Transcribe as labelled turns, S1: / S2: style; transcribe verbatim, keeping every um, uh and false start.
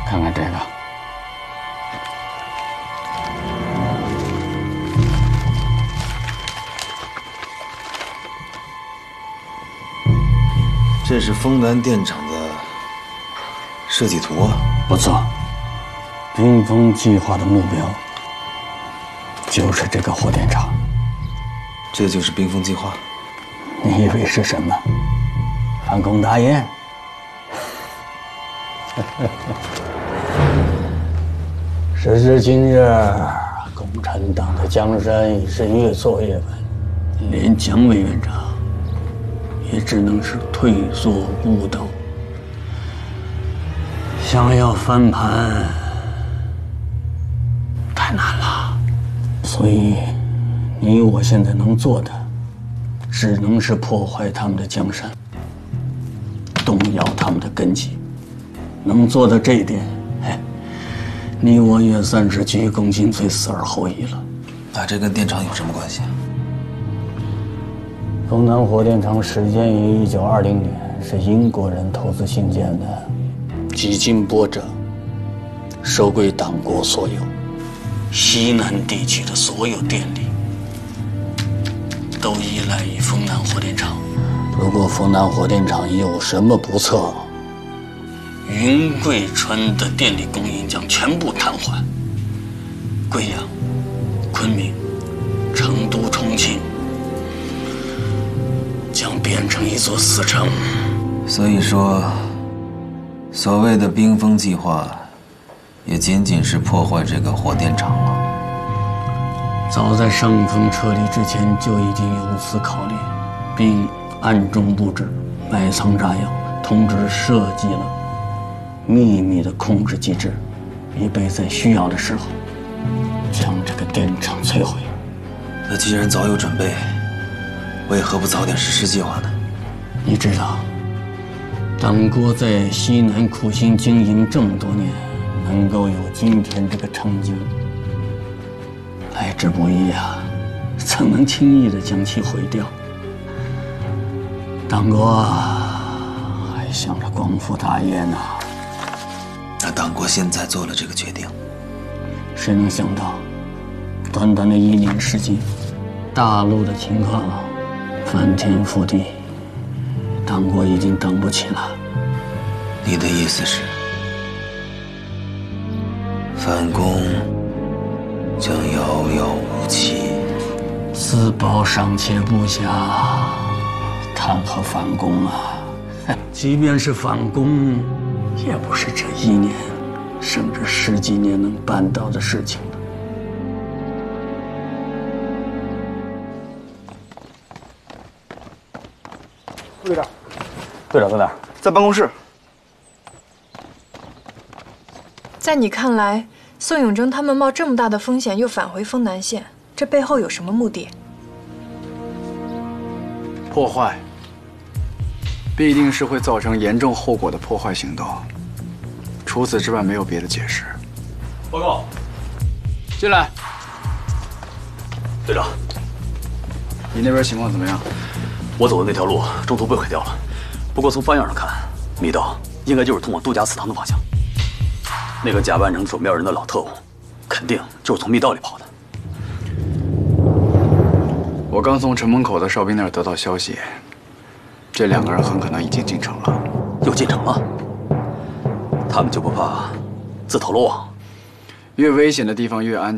S1: 看看这个。
S2: 这是丰南电厂的设计图啊，
S1: 不错。冰封计划的目标就是这个火电厂。
S2: 这就是冰封计划？
S1: 你以为是什么？反攻大业？时至今日，共产党的江山已是越挫越稳，连蒋委员长 也只能是退缩不斗，想要翻盘太难了。所以，你我现在能做的，只能是破坏他们的江山，动摇他们的根基。能做到这一点，哎，你我也算是鞠躬尽瘁，死而后已了。
S2: 那这跟电厂有什么关系啊？
S1: 丰南火电厂始建于一九二零年，是英国人投资兴建的，几经波折，收归党国所有。西南地区的所有电力都依赖于丰南火电厂。如果丰南火电厂有什么不测，云贵川的电力供应将全部瘫痪。贵阳、昆明、成都、重庆 将变成一座死城。
S2: 所以说，所谓的冰封计划，也仅仅是破坏这个火电厂了。
S1: 早在上峰撤离之前就已经有此考虑，并暗中布置、埋藏炸药，同时设计了秘密的控制机制，以备在需要的时候将这个电厂摧毁。
S2: 那既然早有准备， 为何不早点实施计划呢？
S1: 你知道，党国在西南苦心经营这么多年，能够有今天这个成就，来之不易啊！怎能轻易的将其毁掉？党国还想着光复大业呢。
S2: 那党国现在做了这个决定，
S1: 谁能想到，短短的一年时间，大陆的情况 翻天覆地，党国已经等不起了。
S2: 你的意思是，反攻将遥遥无期？
S1: 自保尚且不暇，谈何反攻啊？即便是反攻，也不是这一年，甚至十几年能办到的事情。
S3: 副队长，
S4: 队长在哪儿？
S3: 在办公室。
S5: 在你看来，宋永征他们冒这么大的风险又返回丰南县，这背后有什么目的？
S3: 破坏，必定是会造成严重后果的破坏行动。除此之外，没有别的解释。
S4: 报告，
S3: 进来。
S4: 队长，
S3: 你那边情况怎么样？
S4: 我走的那条路中途被毁掉了，不过从方向上看，密道应该就是通往杜家祠堂的方向。那个假扮成守庙人的老特务，肯定就是从密道里跑的。
S3: 我刚从城门口的哨兵那儿得到消息，这两个人很可能已经进城了。
S4: 又进城了？他们就不怕自投罗网？
S3: 越危险的地方越安全。